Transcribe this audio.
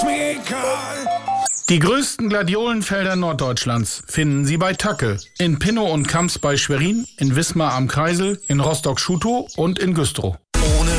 mir egal. Die größten Gladiolenfelder Norddeutschlands finden Sie bei Tacke. In Pinnow und Kamps bei Schwerin, in Wismar am Kreisel, in Rostock-Schutow und in Güstrow.